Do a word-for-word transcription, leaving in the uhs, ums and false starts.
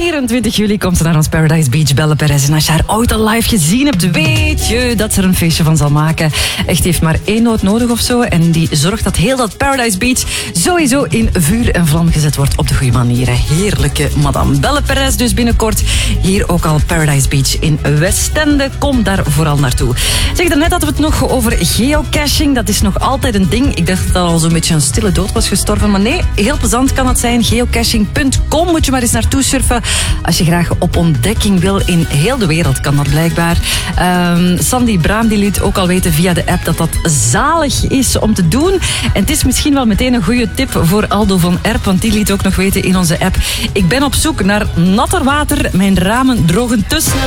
vierentwintig juli komt ze naar ons Paradise Beach, Belle Perez. En als je haar ooit al live gezien hebt, weet je dat ze er een feestje van zal maken. Echt, heeft maar één noot nodig of zo. En die zorgt dat heel dat Paradise Beach sowieso in vuur en vlam gezet wordt op de goede manier. Heerlijke madame. Belle Perez dus binnenkort. Hier ook al Paradise Beach in Westende. Kom daar vooral naartoe. Zeg, daarnet hadden we het nog over geocaching. Dat is nog altijd een ding. Ik dacht dat dat al zo'n beetje een stille dood was gestorven. Maar nee, heel plezant kan het zijn. geocaching punt com moet je maar eens naartoe surfen. Als je graag op ontdekking wil. In heel de wereld kan dat blijkbaar. Um, Sandy Braam die liet ook al weten via de app dat dat zalig is om te doen. En het is misschien wel meteen een goede tip voor Aldo van Erp. Want die liet ook nog weten in onze app. Ik ben op zoek naar natter water. Mijn ramen drogen te snel.